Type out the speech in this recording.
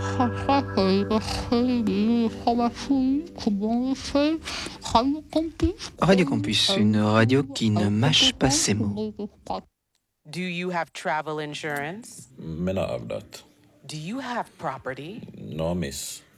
Radio Campus, une radio qui ne mâche pas ses mots. Do you have travel insurance? Men har övat. Do you have property? No, miss.